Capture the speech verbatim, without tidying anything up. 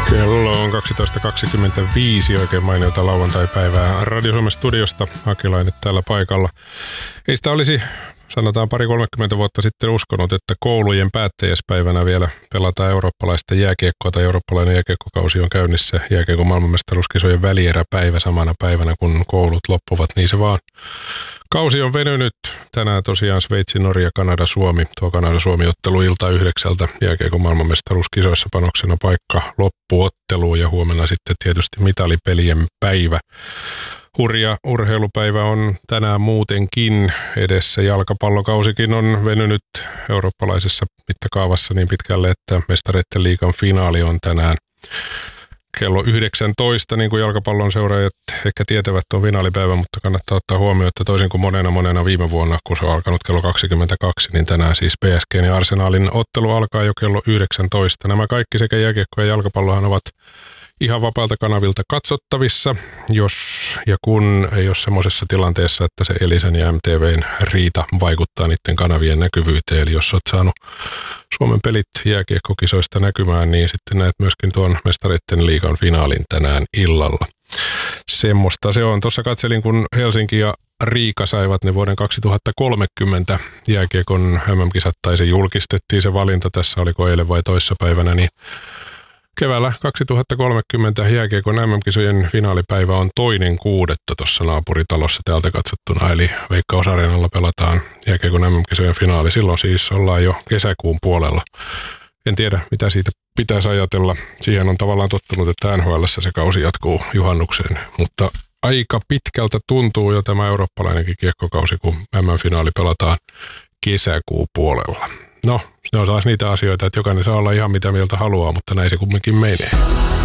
Kello on kaksitoista kaksikymmentäviisi, oikein mainiota lauantai-päivää Radio Suomen studiosta. Akilainen täällä paikalla. Ei sitä olisi, sanotaan pari kolmekymmentä vuotta sitten uskonut, että koulujen päättäjäispäivänä vielä pelataan eurooppalaista jääkiekkoa tai eurooppalainen jääkiekkokausi on käynnissä. Jääkiekon maailmanmestaruuskisojen välieräpäivä samana päivänä, kun koulut loppuvat, niin se vaan kausi on venynyt. Tänään tosiaan Sveitsi, Norja, Kanada, Suomi. Tuo Kanada-Suomi-ottelu ilta yhdeksältä jääkiekon maailmanmestaruuskisoissa panoksena paikka loppuotteluun ja huomenna sitten tietysti mitalipelien päivä. Hurja urheilupäivä on tänään muutenkin edessä. Jalkapallokausikin on venynyt eurooppalaisessa mittakaavassa niin pitkälle, että mestareiden liigan finaali on tänään kello yhdeksäntoista, niin kuin jalkapallon seuraajat ehkä tietävät tuon finaalipäivän, mutta kannattaa ottaa huomioon, että toisin kuin monena monena viime vuonna, kun se on alkanut kello kaksikymmentäkaksi, niin tänään siis P S G:n ja Arsenalin ottelu alkaa jo kello yhdeksäntoista. Nämä kaikki sekä jääkiekko ja jalkapallohan ovat ihan vapailta kanavilta katsottavissa, jos ja kun ei ole semmoisessa tilanteessa, että se Elisen ja M T V:n riita vaikuttaa niiden kanavien näkyvyyteen. Eli jos olet saanut Suomen pelit jääkiekkokisoista näkymään, niin sitten näet myöskin tuon mestareiden liigan finaalin tänään illalla. Semmoista se on. Tuossa katselin, kun Helsinki ja Riika saivat ne vuoden kaksituhattakolmekymmentä jääkiekon M M-kisat, tai se julkistettiin se valinta, tässä oliko eilen vai toissapäivänä, niin keväällä kaksituhattakolmekymmentä jääkiekon M M-kisojen finaalipäivä on toinen kuudetta tuossa naapuritalossa täältä katsottuna, eli Veikkaus-areenalla pelataan jääkiekon M M-kisojen finaali. Silloin siis ollaan jo kesäkuun puolella. En tiedä, mitä siitä pitäisi ajatella. Siihen on tavallaan tottunut, että N H L:ssä se kausi jatkuu juhannukseen, mutta aika pitkältä tuntuu jo tämä eurooppalainenkin kiekkokausi, kun M M-finaali pelataan kesäkuun puolella. No, ne on taas niitä asioita, että jokainen saa olla ihan mitä mieltä haluaa, mutta näin se kumminkin menee.